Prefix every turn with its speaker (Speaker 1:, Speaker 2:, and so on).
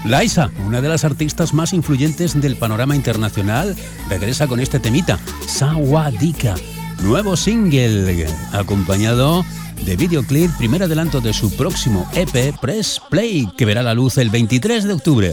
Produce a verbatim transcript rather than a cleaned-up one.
Speaker 1: Liza, una de las artistas más influyentes del panorama internacional, regresa con este temita, Sawadika, nuevo single, acompañado de videoclip, primer adelanto de su próximo E P, Press Play, que verá la luz el veintitrés de octubre.